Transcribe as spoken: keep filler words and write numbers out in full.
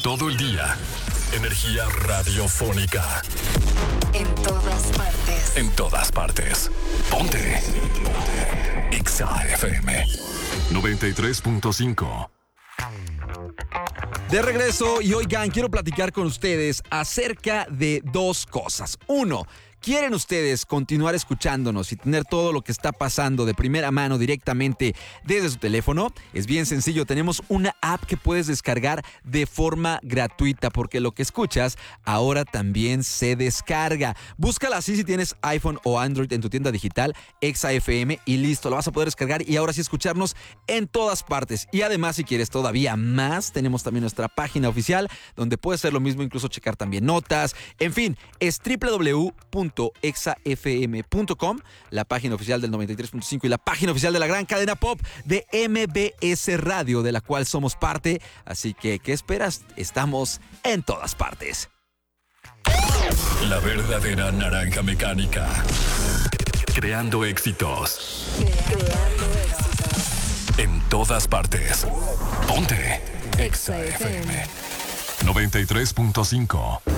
todo el día. Energía radiofónica. En todas partes. En todas partes. Ponte. Ponte. Exa F M noventa y tres punto cinco. De regreso, y oigan, quiero platicar con ustedes acerca de dos cosas. Uno, ¿quieren ustedes continuar escuchándonos y tener todo lo que está pasando de primera mano directamente desde su teléfono? Es bien sencillo, tenemos una app que puedes descargar de forma gratuita porque lo que escuchas ahora también se descarga. Búscala así si tienes iPhone o Android en tu tienda digital, Exa F M, y listo, lo vas a poder descargar y ahora sí escucharnos en todas partes. Y además, si quieres todavía más, tenemos también nuestra página oficial donde puedes hacer lo mismo, incluso checar también notas. En fin, es doble u doble u doble u punto exa f m punto com, la página oficial del noventa y tres punto cinco y la página oficial de la gran cadena pop de M B S Radio, de la cual somos parte. Así que, ¿qué esperas? Estamos en todas partes. La verdadera naranja mecánica. Creando éxitos. Creando éxitos. En todas partes. Ponte. Exa F M noventa y tres punto cinco.